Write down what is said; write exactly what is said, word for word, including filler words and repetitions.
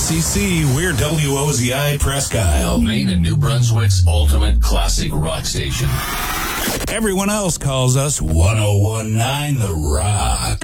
C C, we're W O Z I Presque Isle, Maine and New Brunswick's ultimate classic rock station. Everyone else calls us one oh one nine The Rock.